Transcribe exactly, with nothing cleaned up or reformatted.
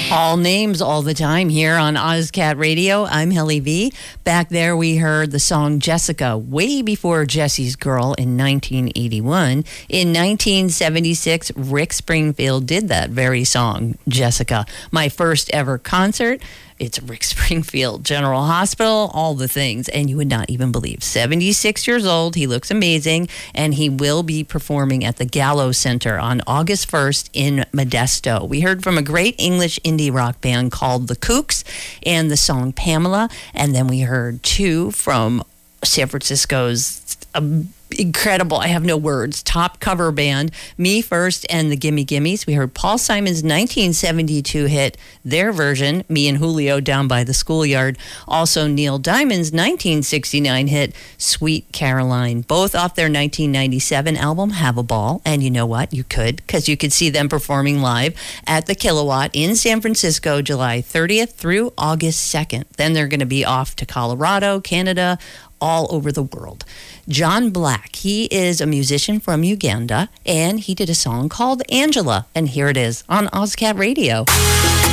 All names all the time here on OzCat Radio. I'm Helly V. Back there we heard the song Jessica way before Jesse's Girl in nineteen eighty-one. In nineteen seventy-six, Rick Springfield did that very song, Jessica. My first ever concert. It's Rick Springfield General Hospital, all the things, and you would not even believe. seventy-six years old, he looks amazing, and he will be performing at the Gallo Center on August first in Modesto. We heard from a great English indie rock band called The Kooks and the song Pamela, and then we heard two from San Francisco's um, incredible, I have no words, top cover band, Me First and the Gimme Gimmes. We heard Paul Simon's nineteen seventy-two hit, their version, Me and Julio Down by the Schoolyard. Also Neil Diamond's nineteen sixty-nine hit, Sweet Caroline, both off their nineteen ninety-seven album, Have a Ball. And you know what? You could, because you could see them performing live at the Kilowatt in San Francisco, July thirtieth through August second. Then they're going to be off to Colorado, Canada, all over the world. John Black, he is a musician from Uganda, and he did a song called Angela, and here it is on OzCat Radio.